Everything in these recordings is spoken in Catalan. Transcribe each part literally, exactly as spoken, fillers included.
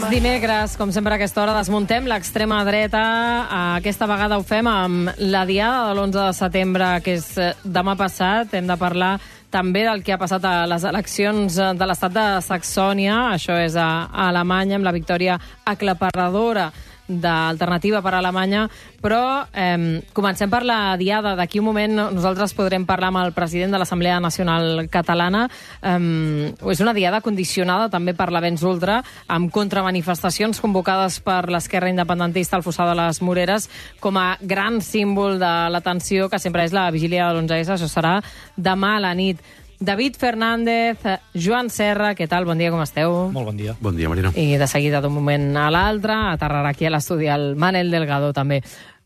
dimecres, com sempre a aquesta hora, desmuntem l'extrema dreta. Aquesta vegada ho fem amb la diada de l'onze de setembre, que és demà passat. Hem de parlar també del que ha passat a les eleccions de l'estat de Saxònia. Això és a Alemanya, amb la victòria aclaparadora d'Alternativa per Alemanya, però eh, comencem per la diada. D'aquí un moment nosaltres podrem parlar amb el president de l'Assemblea Nacional Catalana. Eh, és una diada condicionada també per l'avenç ultra, amb contramanifestacions convocades per l'esquerra independentista al Fossar de les Moreres, com a gran símbol de la tensió que sempre és la vigília de l'onze esse. Això serà demà a la nit. David Fernández, Joan Serra, què tal? Bon dia, com esteu? Molt bon dia. Bon dia, Marina. I de seguida, d'un moment a l'altre, aterrarà aquí a l'estudi el Manel Delgado, també.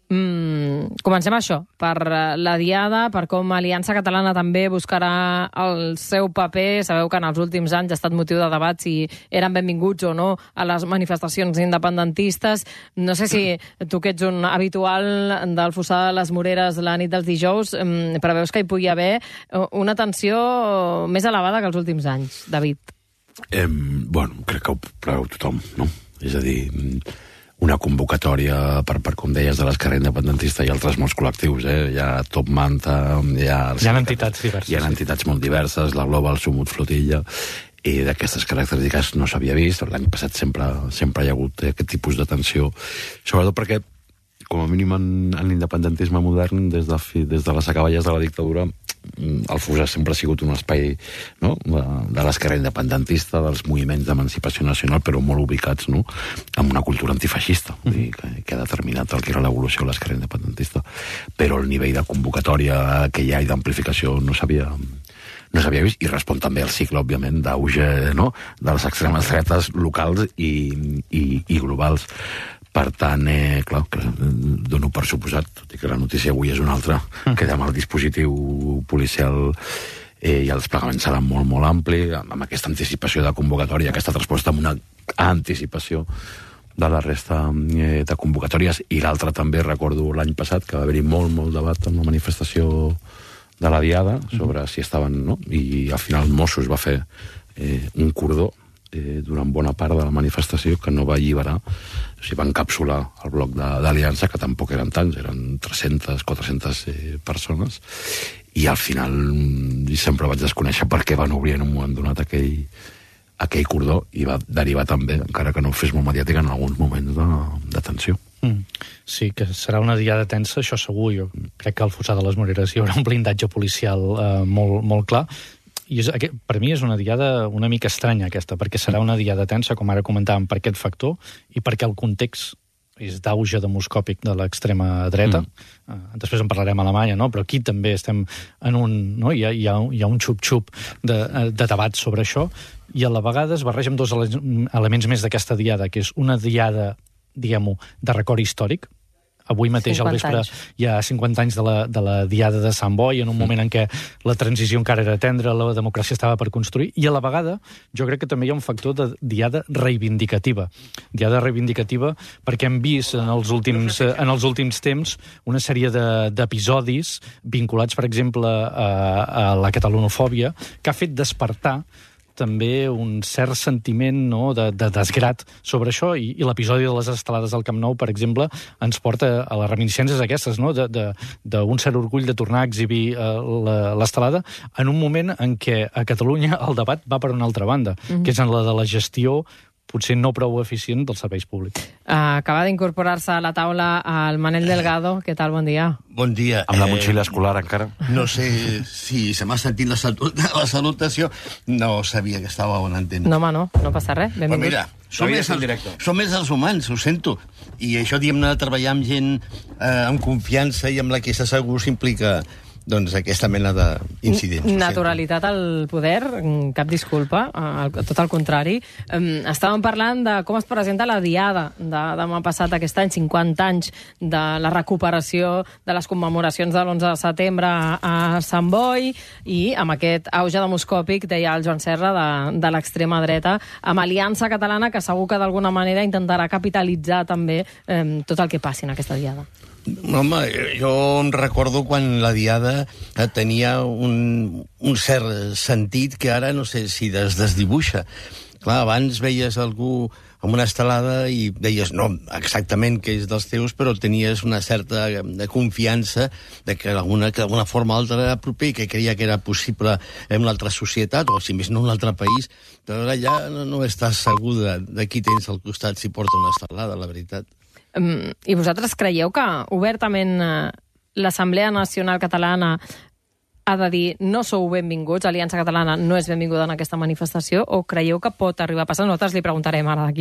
Mm, comencem això, per la diada, per com Aliança Catalana també buscarà el seu paper. Sabeu que en els últims anys ha estat motiu de debat si eren benvinguts o no a les manifestacions independentistes. No sé si tu, que ets un habitual del Fossar de les Moreres la nit dels dijous, preveus que hi pugui haver una tensió més elevada que els últims anys, David? Eh, bueno, crec que ho preveu tothom, no? És a dir, una convocatòria, per, per com deies, de l'esquerra independentista i altres molts col·lectius, eh? Hi ha Top Manta, hi ha... Hi ha entitats diverses. Hi ha entitats molt diverses, la Global Sumut Flotilla, i d'aquestes característiques no s'havia vist. L'any passat sempre, sempre hi ha hagut aquest tipus de tensió, sobretot perquè, com a mínim en, en l'independentisme modern, des de, des de les acaballes de la dictadura, el Fossar sempre ha sigut un espai, no?, de, de l'esquerra independentista, dels moviments d'emancipació nacional, però molt ubicats, no?, amb una cultura antifeixista, mm. dir, que, que ha determinat el que era l'evolució de l'esquerra independentista. Però el nivell de convocatòria que hi ha i d'amplificació no s'havia no s'havia vist, i respon també al cicle, òbviament, d'auge, no?, de les extremes dretes locals i, i, i globals. Per tant, eh, clar, dono per suposat, tot i que la notícia avui és una altra, mm. que demà el dispositiu policial eh, i el desplegament serà molt, molt ampli, amb, amb aquesta anticipació de convocatòria, aquesta resposta amb una anticipació de la resta eh, de convocatòries. I l'altra també, recordo l'any passat, que va haver-hi molt, molt debat amb la manifestació de la diada, sobre mm. si estaven, no? I al final Mossos va fer eh, un cordó Eh, durant bona part de la manifestació, que no va alliberar, o sigui, va encapsular el bloc d'Aliança, que tampoc eren tants, eren tres-centes, quatre-centes eh, persones, i al final sempre vaig desconèixer per què van obrir en un moment donat aquell, aquell cordó, i va derivar també, encara que no ho fes molt mediàtic, en alguns moments de, de tensió. Mm. Sí, que serà una diada tensa, això segur. Jo crec que al Fossar de les Moreres hi haurà un blindatge policial eh, molt, molt clar. I és, per mi és una diada una mica estranya, aquesta, perquè serà una diada tensa, com ara comentàvem, per aquest factor, i perquè el context és d'auge demoscòpic de l'extrema dreta. Mm. Uh, després en parlarem a Alemanya, no? Però aquí també estem en un... No? Hi ha, hi ha, hi ha un xup-xup de, de debat sobre això, i a la vegada es barreja amb dos ele elements més d'aquesta diada, que és una diada, diguem-ho, de record històric. Avui mateix al vespre anys. Hi ha cinquanta anys de la, de la diada de Sant Boi, en un moment en què la transició encara era tendra, la democràcia estava per construir, i a la vegada jo crec que també hi ha un factor de diada reivindicativa. Diada reivindicativa perquè hem vist en els últims, en els últims temps una sèrie d'episodis vinculats, per exemple, a, a la catalanofòbia, que ha fet despertar també un cert sentiment, no?, de, de desgrat sobre això, i, i l'episodi de les estelades al Camp Nou, per exemple, ens porta a les reminiscències aquestes, no?, d'un cert orgull de tornar a exhibir uh, l'estelada en un moment en què a Catalunya el debat va per una altra banda, mm-hmm. que és en la de la gestió potser no prou eficient dels serveis públics. Uh, acaba d'incorporar-se a la taula el Manel Delgado. Què tal? Bon dia. Bon dia. Amb la motxilla escolar, encara? No sé si se m'ha sentit la, salut, la salutació. No sabia que estava a bona antena. No, home, no. No passa res. Benvingut. Però mira, som més, els, som més els humans, ho sento. I això, diguem-ne, de treballar amb gent eh, amb confiança i amb la que s'assegur s'implica doncs aquesta mena d'incidents. Naturalitat al poder, cap disculpa, tot el contrari. Estàvem parlant de com es presenta la diada de demà passat, aquest any, cinquanta anys de la recuperació de les commemoracions de l'onze de setembre a Sant Boi, i amb aquest auge demoscòpic, deia el Joan Serra, de, de l'extrema dreta, amb Aliança Catalana, que segur que d'alguna manera intentarà capitalitzar també eh, tot el que passi en aquesta diada. Home, jo em recordo quan la diada tenia un, un cert sentit que ara no sé si es desdibuixa. Clar, abans veies algú amb una estelada i deies, no, exactament que és dels teus, però tenies una certa de confiança de que d'alguna forma o altra era proper i que creia que era possible en una altra societat, o si més no en un altre país, però ara ja no, no estàs segur de, de qui tens al costat si porta una estelada, la veritat. Um, I vosaltres creieu que obertament uh, l'Assemblea Nacional Catalana ha de dir no sou benvinguts, Aliança Catalana no és benvinguda en aquesta manifestació, o creieu que pot arribar a passar? Nosaltres li preguntarem ara d'aquí